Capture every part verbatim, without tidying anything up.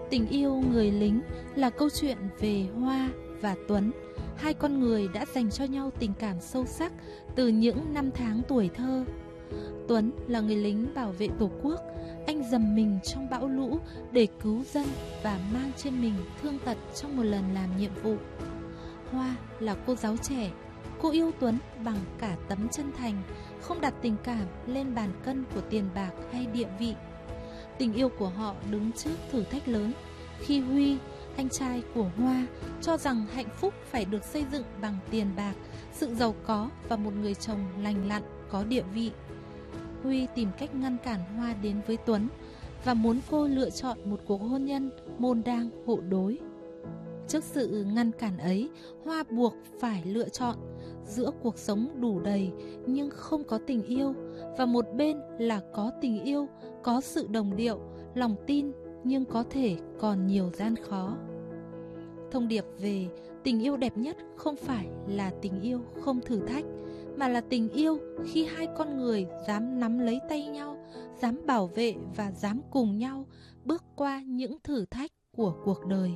Tình yêu người lính là câu chuyện về Hoa và Tuấn, hai con người đã dành cho nhau tình cảm sâu sắc từ những năm tháng tuổi thơ. Tuấn là người lính bảo vệ Tổ quốc, anh dầm mình trong bão lũ để cứu dân và mang trên mình thương tật trong một lần làm nhiệm vụ. Hoa là cô giáo trẻ, cô yêu Tuấn bằng cả tấm chân thành, không đặt tình cảm lên bàn cân của tiền bạc hay địa vị. Tình yêu của họ đứng trước thử thách lớn khi Huy, anh trai của Hoa, cho rằng hạnh phúc phải được xây dựng bằng tiền bạc, sự giàu có và một người chồng lành lặn, có địa vị. Huy tìm cách ngăn cản Hoa đến với Tuấn và muốn cô lựa chọn một cuộc hôn nhân môn đăng hộ đối. Trước sự ngăn cản ấy, Hoa buộc phải lựa chọn giữa cuộc sống đủ đầy nhưng không có tình yêu, và một bên là có tình yêu, có sự đồng điệu, lòng tin nhưng có thể còn nhiều gian khó. Thông điệp về tình yêu đẹp nhất không phải là tình yêu không thử thách, mà là tình yêu khi hai con người dám nắm lấy tay nhau, dám bảo vệ và dám cùng nhau bước qua những thử thách của cuộc đời.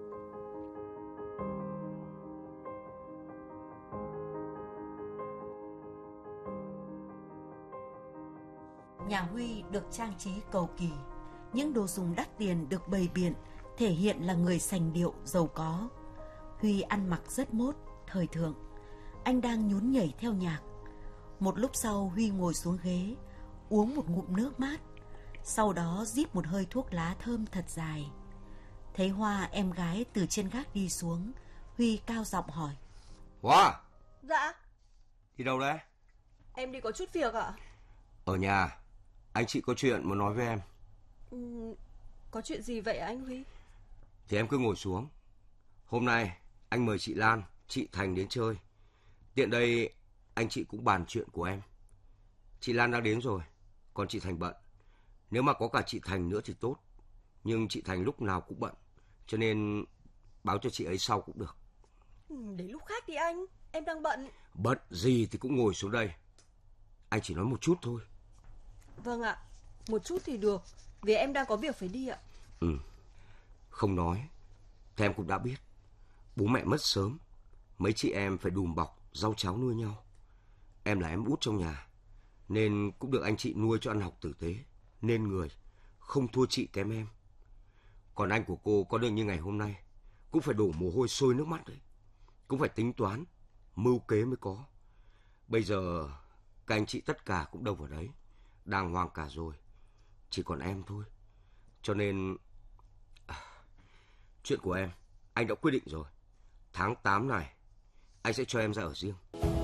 Nhà Huy được trang trí cầu kỳ, những đồ dùng đắt tiền được bày biện, thể hiện là người sành điệu, giàu có. Huy ăn mặc rất mốt, thời thượng. Anh đang nhún nhảy theo nhạc. Một lúc sau Huy ngồi xuống ghế, uống một ngụm nước mát, sau đó rít một hơi thuốc lá thơm thật dài. Thấy Hoa, em gái, từ trên gác đi xuống, Huy cao giọng hỏi: Hoa! Dạ. Đi đâu đấy? Em đi có chút việc ạ. Ở nhà. Anh chị có chuyện muốn nói với em. Ừ, có chuyện gì vậy anh Huy? Thì em cứ ngồi xuống. Hôm nay anh mời chị Lan, chị Thành đến chơi. Tiện đây anh chị cũng bàn chuyện của em. Chị Lan đã đến rồi, còn chị Thành bận. Nếu mà có cả chị Thành nữa thì tốt, nhưng chị Thành lúc nào cũng bận, cho nên báo cho chị ấy sau cũng được. Ừ, đến lúc khác đi anh, em đang bận. Bận gì thì cũng ngồi xuống đây. Anh chỉ nói một chút thôi. Vâng ạ, một chút thì được, vì em đang có việc phải đi ạ. Ừ, không nói thì em cũng đã biết. Bố mẹ mất sớm, mấy chị em phải đùm bọc rau cháo nuôi nhau. Em là em út trong nhà, nên cũng được anh chị nuôi cho ăn học tử tế, nên người, không thua chị kém em. Còn anh của cô có được như ngày hôm nay, cũng phải đổ mồ hôi sôi nước mắt đấy. Cũng phải tính toán, mưu kế mới có. Bây giờ các anh chị tất cả cũng đâu vào đấy, đàng hoàng cả rồi, chỉ còn em thôi. Cho nên à, chuyện của em anh đã quyết định rồi. Tháng tám này anh sẽ cho em ra ở riêng.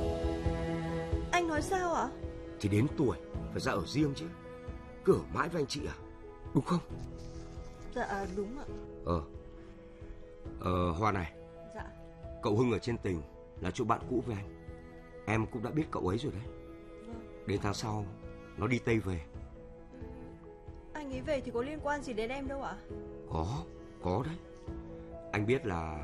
Anh nói sao ạ? Thì đến tuổi phải ra ở riêng chứ, cứ ở mãi với anh chị à, đúng không? Dạ đúng ạ. Ờ Ờ Hoa này. Dạ. Cậu Hưng ở trên tỉnh là chỗ bạn cũ với anh. Em cũng đã biết cậu ấy rồi đấy. Vâng. Đến tháng sau nó đi Tây về. Anh ấy về thì có liên quan gì đến em đâu ạ? Có, có đấy. Anh biết là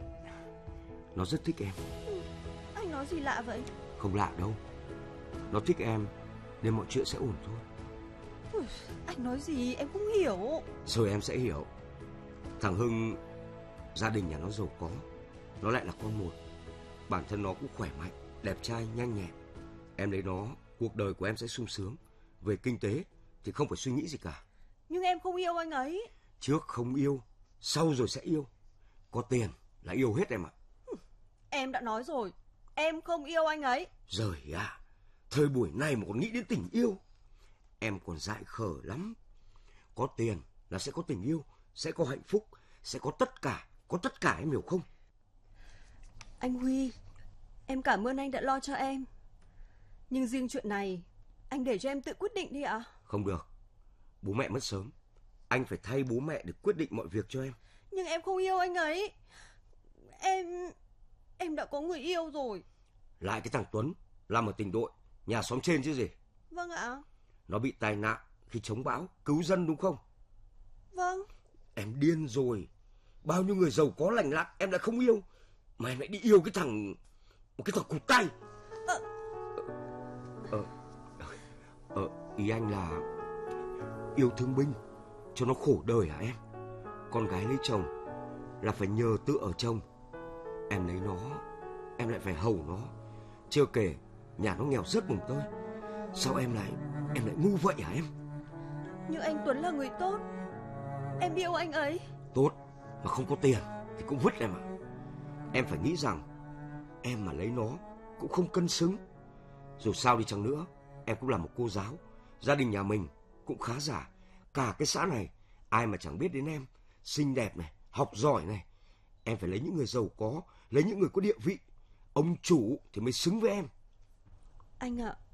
nó rất thích em. Ừ, anh nói gì lạ vậy? Không lạ đâu. Nó thích em nên mọi chuyện sẽ ổn thôi. Ui, anh nói gì em không hiểu. Rồi em sẽ hiểu. Thằng Hưng, gia đình nhà nó giàu có, nó lại là con một. Bản thân nó cũng khỏe mạnh, đẹp trai, nhanh nhẹn. Em lấy nó, cuộc đời của em sẽ sung sướng. Về kinh tế thì không phải suy nghĩ gì cả. Nhưng em không yêu anh ấy. Trước không yêu, sau rồi sẽ yêu. Có tiền là yêu hết em ạ. Em đã nói rồi, em không yêu anh ấy. Giời ạ, thời buổi này mà còn nghĩ đến tình yêu. Em còn dại khờ lắm. Có tiền là sẽ có tình yêu, sẽ có hạnh phúc, sẽ có tất cả, có tất cả, em hiểu không? Anh Huy, em cảm ơn anh đã lo cho em. Nhưng riêng chuyện này, anh để cho em tự quyết định đi ạ. Không được, bố mẹ mất sớm, anh phải thay bố mẹ để quyết định mọi việc cho em. Nhưng em không yêu anh ấy. Em... em đã có người yêu rồi. Lại cái thằng Tuấn, làm ở tỉnh đội, nhà xóm trên chứ gì. Vâng ạ. Nó bị tai nạn khi chống bão, cứu dân đúng không? Vâng. Em điên rồi. Bao nhiêu người giàu có lành lặn em đã không yêu, mà em lại đi yêu cái thằng... một cái thằng cụt tay. Ờ... Ờ... Ờ... Ý anh là yêu thương binh cho nó khổ đời hả em? con gái lấy chồng là phải nhờ tựa ở chồng. Em lấy nó, em lại phải hầu nó. Chưa kể nhà nó nghèo rớt mùng tơi. Sao em lại em lại ngu vậy hả em? Nhưng anh Tuấn là người tốt, em yêu anh ấy. Tốt mà không có tiền thì cũng vứt em ạ. Em phải nghĩ rằng em mà lấy nó cũng không cân xứng. Dù sao đi chăng nữa, em cũng là một cô giáo. Gia đình nhà mình cũng khá giả. Cả cái xã này ai mà chẳng biết đến em. Xinh đẹp này, học giỏi này. Em phải lấy những người giàu có, lấy những người có địa vị. Ông chủ thì mới xứng với em. Anh ạ,